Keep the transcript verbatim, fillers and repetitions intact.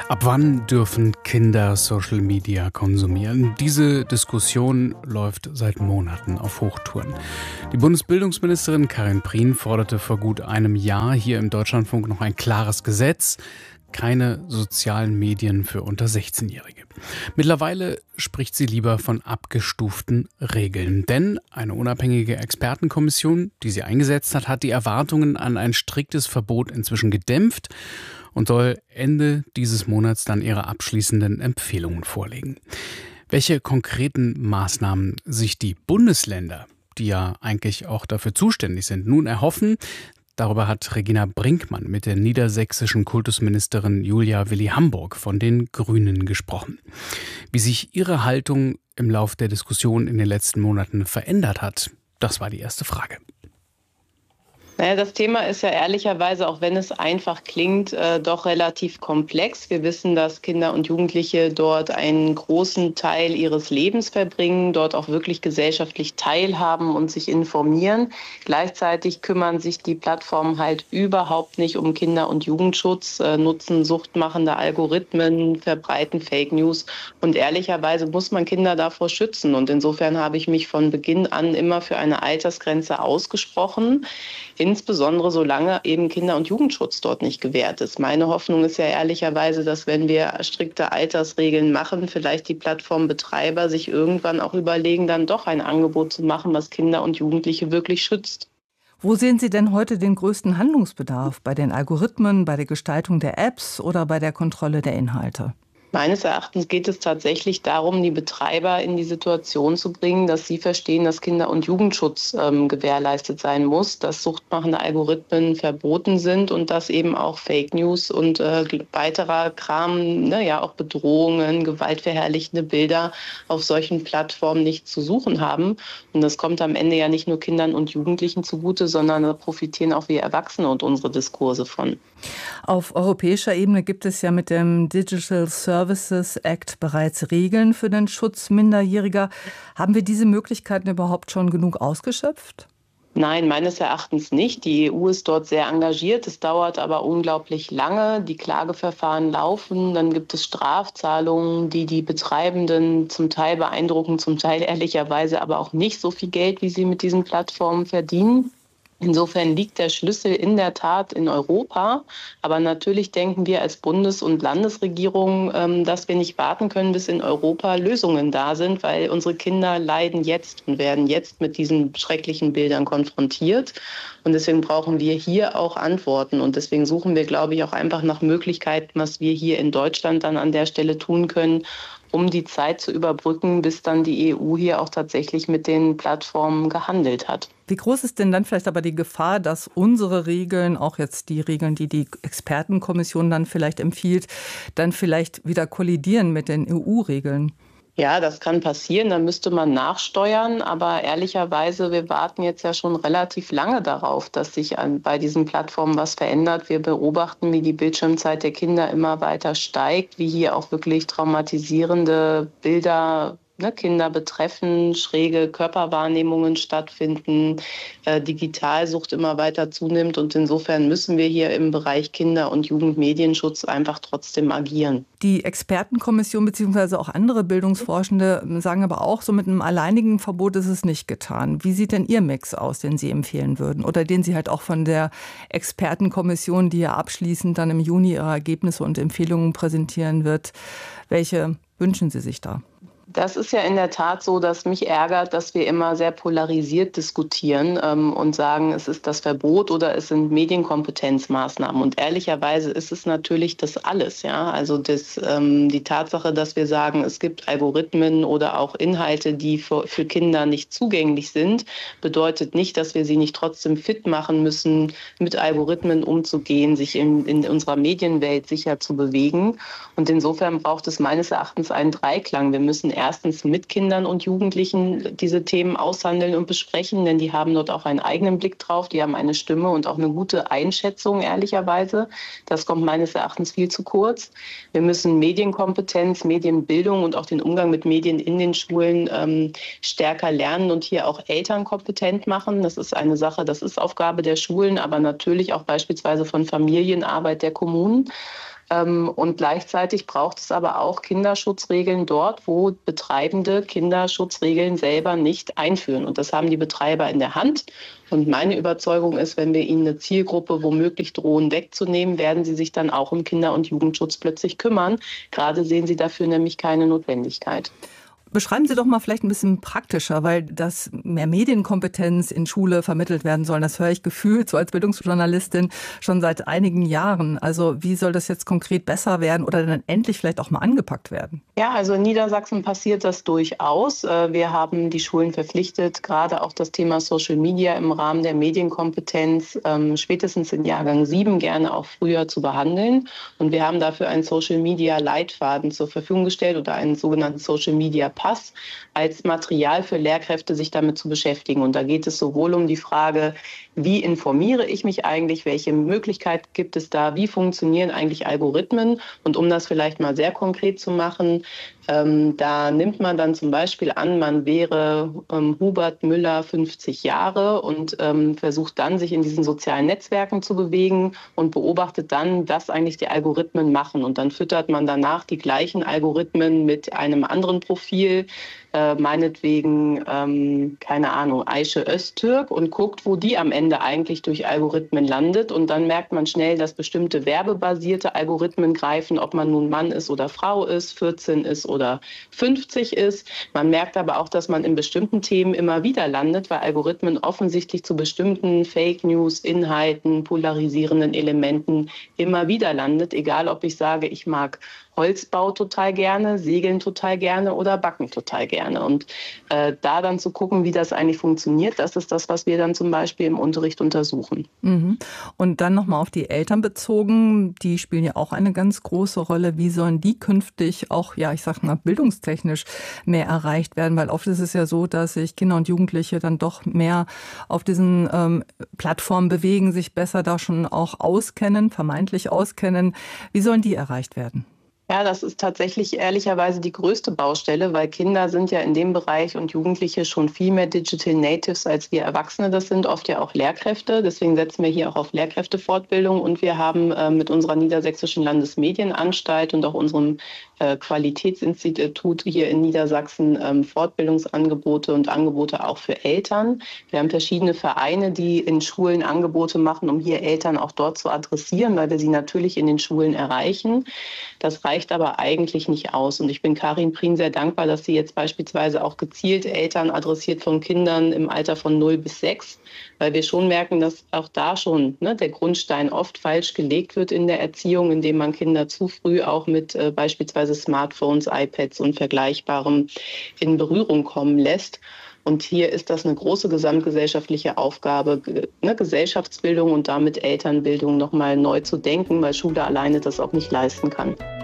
Ab wann dürfen Kinder Social Media konsumieren? Diese Diskussion läuft seit Monaten auf Hochtouren. Die Bundesbildungsministerin Karin Prien forderte vor gut einem Jahr hier im Deutschlandfunk noch ein klares Gesetz. Keine sozialen Medien für unter sechzehnjährige. Mittlerweile spricht sie lieber von abgestuften Regeln. Denn eine unabhängige Expertenkommission, die sie eingesetzt hat, hat die Erwartungen an ein striktes Verbot inzwischen gedämpft und soll Ende dieses Monats dann ihre abschließenden Empfehlungen vorlegen. Welche konkreten Maßnahmen sich die Bundesländer, die ja eigentlich auch dafür zuständig sind, nun erhoffen, darüber hat Regina Brinkmann mit der niedersächsischen Kultusministerin Julia Willi-Hamburg von den Grünen gesprochen. Wie sich ihre Haltung im Lauf der Diskussion in den letzten Monaten verändert hat, das war die erste Frage. Naja, das Thema ist ja ehrlicherweise, auch wenn es einfach klingt, äh, doch relativ komplex. Wir wissen, dass Kinder und Jugendliche dort einen großen Teil ihres Lebens verbringen, dort auch wirklich gesellschaftlich teilhaben und sich informieren. Gleichzeitig kümmern sich die Plattformen halt überhaupt nicht um Kinder- und Jugendschutz, äh, nutzen suchtmachende Algorithmen, verbreiten Fake News. Und ehrlicherweise muss man Kinder davor schützen. Und insofern habe ich mich von Beginn an immer für eine Altersgrenze ausgesprochen. Insbesondere solange eben Kinder- und Jugendschutz dort nicht gewährt ist. Meine Hoffnung ist ja ehrlicherweise, dass wenn wir strikte Altersregeln machen, vielleicht die Plattformbetreiber sich irgendwann auch überlegen, dann doch ein Angebot zu machen, was Kinder und Jugendliche wirklich schützt. Wo sehen Sie denn heute den größten Handlungsbedarf? Bei den Algorithmen, bei der Gestaltung der Apps oder bei der Kontrolle der Inhalte? Meines Erachtens geht es tatsächlich darum, die Betreiber in die Situation zu bringen, dass sie verstehen, dass Kinder- und Jugendschutz ähm, gewährleistet sein muss, dass suchtmachende Algorithmen verboten sind und dass eben auch Fake News und äh, weiterer Kram, ne, ja auch Bedrohungen, gewaltverherrlichende Bilder auf solchen Plattformen nicht zu suchen haben. Und das kommt am Ende ja nicht nur Kindern und Jugendlichen zugute, sondern da profitieren auch wir Erwachsene und unsere Diskurse von. Auf europäischer Ebene gibt es ja mit dem Digital Services Act bereits Regeln für den Schutz Minderjähriger. Haben wir diese Möglichkeiten überhaupt schon genug ausgeschöpft? Nein, meines Erachtens nicht. Die E U ist dort sehr engagiert. Es dauert aber unglaublich lange. Die Klageverfahren laufen. Dann gibt es Strafzahlungen, die die Betreibenden zum Teil beeindrucken, zum Teil ehrlicherweise aber auch nicht so viel Geld, wie sie mit diesen Plattformen verdienen. Insofern liegt der Schlüssel in der Tat in Europa. Aber natürlich denken wir als Bundes- und Landesregierung, dass wir nicht warten können, bis in Europa Lösungen da sind, weil unsere Kinder leiden jetzt und werden jetzt mit diesen schrecklichen Bildern konfrontiert. Und deswegen brauchen wir hier auch Antworten. Und deswegen suchen wir, glaube ich, auch einfach nach Möglichkeiten, was wir hier in Deutschland dann an der Stelle tun können, um die Zeit zu überbrücken, bis dann die E U hier auch tatsächlich mit den Plattformen gehandelt hat. Wie groß ist denn dann vielleicht aber die Gefahr, dass unsere Regeln, auch jetzt die Regeln, die die Expertenkommission dann vielleicht empfiehlt, dann vielleicht wieder kollidieren mit den E U-Regeln? Ja, das kann passieren, da müsste man nachsteuern, aber ehrlicherweise, wir warten jetzt ja schon relativ lange darauf, dass sich an, bei diesen Plattformen was verändert. Wir beobachten, wie die Bildschirmzeit der Kinder immer weiter steigt, wie hier auch wirklich traumatisierende Bilder Ne, Kinder betreffen, schräge Körperwahrnehmungen stattfinden, äh, Digitalsucht immer weiter zunimmt und insofern müssen wir hier im Bereich Kinder- und Jugendmedienschutz einfach trotzdem agieren. Die Expertenkommission bzw. auch andere Bildungsforschende sagen aber auch, so mit einem alleinigen Verbot ist es nicht getan. Wie sieht denn Ihr Mix aus, den Sie empfehlen würden oder den Sie halt auch von der Expertenkommission, die ja abschließend dann im Juni ihre Ergebnisse und Empfehlungen präsentieren wird, welche wünschen Sie sich da? Das ist ja in der Tat so, dass mich ärgert, dass wir immer sehr polarisiert diskutieren ähm, und sagen, es ist das Verbot oder es sind Medienkompetenzmaßnahmen. Und ehrlicherweise ist es natürlich das alles. Ja? Also das, ähm, die Tatsache, dass wir sagen, es gibt Algorithmen oder auch Inhalte, die für, für Kinder nicht zugänglich sind, bedeutet nicht, dass wir sie nicht trotzdem fit machen müssen, mit Algorithmen umzugehen, sich in, in unserer Medienwelt sicher zu bewegen. Und insofern braucht es meines Erachtens einen Dreiklang. Wir müssen erstens mit Kindern und Jugendlichen diese Themen aushandeln und besprechen, denn die haben dort auch einen eigenen Blick drauf, die haben eine Stimme und auch eine gute Einschätzung, ehrlicherweise. Das kommt meines Erachtens viel zu kurz. Wir müssen Medienkompetenz, Medienbildung und auch den Umgang mit Medien in den Schulen ähm, stärker lernen und hier auch Eltern kompetent machen. Das ist eine Sache, das ist Aufgabe der Schulen, aber natürlich auch beispielsweise von Familienarbeit der Kommunen. Und gleichzeitig braucht es aber auch Kinderschutzregeln dort, wo Betreibende Kinderschutzregeln selber nicht einführen. Und das haben die Betreiber in der Hand. Und meine Überzeugung ist, wenn wir ihnen eine Zielgruppe womöglich drohen wegzunehmen, werden sie sich dann auch um Kinder- und Jugendschutz plötzlich kümmern. Gerade sehen sie dafür nämlich keine Notwendigkeit. Beschreiben Sie doch mal vielleicht ein bisschen praktischer, weil dass mehr Medienkompetenz in Schule vermittelt werden soll, das höre ich gefühlt so als Bildungsjournalistin schon seit einigen Jahren. Also wie soll das jetzt konkret besser werden oder dann endlich vielleicht auch mal angepackt werden? Ja, also in Niedersachsen passiert das durchaus. Wir haben die Schulen verpflichtet, gerade auch das Thema Social Media im Rahmen der Medienkompetenz spätestens in Jahrgang sieben, gerne auch früher zu behandeln. Und wir haben dafür einen Social Media Leitfaden zur Verfügung gestellt oder einen sogenannten Social Media Pass als Material für Lehrkräfte, sich damit zu beschäftigen. Und da geht es sowohl um die Frage, wie informiere ich mich eigentlich, welche Möglichkeit gibt es da, wie funktionieren eigentlich Algorithmen? Und um das vielleicht mal sehr konkret zu machen, ähm, da nimmt man dann zum Beispiel an, man wäre ähm, Hubert Müller fünfzig Jahre und ähm, versucht dann, sich in diesen sozialen Netzwerken zu bewegen und beobachtet dann, was eigentlich die Algorithmen machen. Und dann füttert man danach die gleichen Algorithmen mit einem anderen Profil, äh, meinetwegen, ähm, keine Ahnung, Ayşe Öztürk und guckt, wo die am Ende eigentlich durch Algorithmen landet. Und dann merkt man schnell, dass bestimmte werbebasierte Algorithmen greifen, ob man nun Mann ist oder Frau ist, vierzehn ist oder fünfzig ist. Man merkt aber auch, dass man in bestimmten Themen immer wieder landet, weil Algorithmen offensichtlich zu bestimmten Fake News, Inhalten, polarisierenden Elementen immer wieder landet. Egal, ob ich sage, ich mag Holzbau total gerne, Segeln total gerne oder Backen total gerne. Und äh, da dann zu gucken, wie das eigentlich funktioniert, das ist das, was wir dann zum Beispiel im Unterricht untersuchen. Mhm. Und dann nochmal auf die Eltern bezogen, die spielen ja auch eine ganz große Rolle. Wie sollen die künftig auch, ja, ich sag mal, bildungstechnisch mehr erreicht werden? Weil oft ist es ja so, dass sich Kinder und Jugendliche dann doch mehr auf diesen ähm, Plattformen bewegen, sich besser da schon auch auskennen, vermeintlich auskennen. Wie sollen die erreicht werden? Ja, das ist tatsächlich ehrlicherweise die größte Baustelle, weil Kinder sind ja in dem Bereich und Jugendliche schon viel mehr Digital Natives als wir Erwachsene. Das sind oft ja auch Lehrkräfte. Deswegen setzen wir hier auch auf Lehrkräftefortbildung. Und wir haben äh, mit unserer Niedersächsischen Landesmedienanstalt und auch unserem äh, Qualitätsinstitut hier in Niedersachsen ähm, Fortbildungsangebote und Angebote auch für Eltern. Wir haben verschiedene Vereine, die in Schulen Angebote machen, um hier Eltern auch dort zu adressieren, weil wir sie natürlich in den Schulen erreichen. Das reicht aber eigentlich nicht aus. Und ich bin Karin Prien sehr dankbar, dass sie jetzt beispielsweise auch gezielt Eltern adressiert von Kindern im Alter von null bis sechs, weil wir schon merken, dass auch da schon ne, der Grundstein oft falsch gelegt wird in der Erziehung, indem man Kinder zu früh auch mit äh, beispielsweise Smartphones, iPads und Vergleichbarem in Berührung kommen lässt. Und hier ist das eine große gesamtgesellschaftliche Aufgabe, ne, Gesellschaftsbildung und damit Elternbildung nochmal neu zu denken, weil Schule alleine das auch nicht leisten kann.